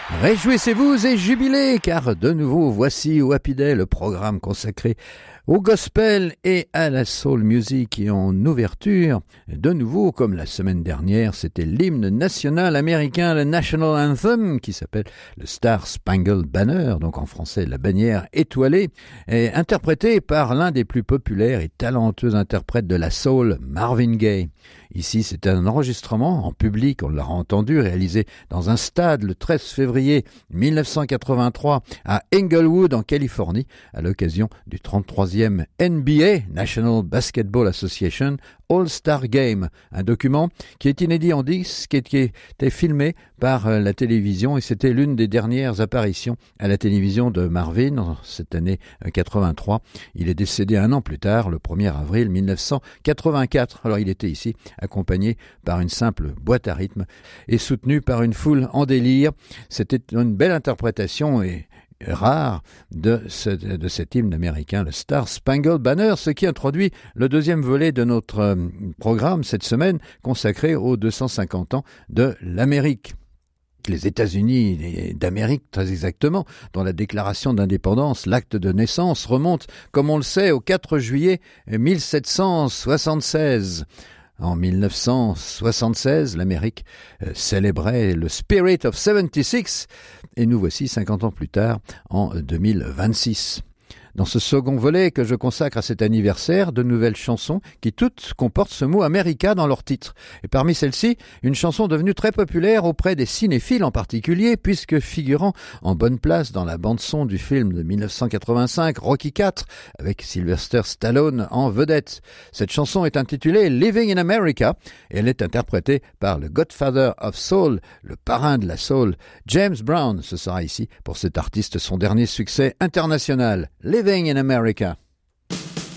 Réjouissez-vous et jubilez, car de nouveau, voici au Happy Day, le programme consacré au gospel et à la soul music. Et en ouverture, de nouveau, comme la semaine dernière, c'était l'hymne national américain, le National Anthem, qui s'appelle le Star Spangled Banner, donc en français la bannière étoilée, et interprété par l'un des plus populaires et talentueux interprètes de la soul, Marvin Gaye. Ici, c'est un enregistrement en public, on l'a entendu, réalisé dans un stade le 13 février 1983 à Inglewood, en Californie, à l'occasion du 33e NBA, National Basketball Association, All-Star Game, un document qui est inédit en disque et qui était filmé par la télévision, et c'était l'une des dernières apparitions à la télévision de Marvin en cette année 83. Il est décédé un an plus tard, le 1er avril 1984. Alors il était ici accompagné par une simple boîte à rythme et soutenu par une foule en délire. C'était une belle interprétation et rare de cet hymne américain, le Star Spangled Banner, ce qui introduit le deuxième volet de notre programme cette semaine, consacré aux 250 ans de l'Amérique. Les États-Unis d'Amérique, très exactement, dont la déclaration d'indépendance, l'acte de naissance, remonte, comme on le sait, au 4 juillet 1776. En 1976, l'Amérique célébrait le Spirit of 76 et nous voici 50 ans plus tard, en 2026. Dans ce second volet que je consacre à cet anniversaire, de nouvelles chansons qui toutes comportent ce mot America dans leur titre. Et parmi celles-ci, une chanson devenue très populaire auprès des cinéphiles en particulier, puisque figurant en bonne place dans la bande-son du film de 1985, Rocky IV, avec Sylvester Stallone en vedette. Cette chanson est intitulée Living in America, et elle est interprétée par le Godfather of Soul, le parrain de la soul, James Brown. Ce sera ici, pour cet artiste, son dernier succès international. Living in America.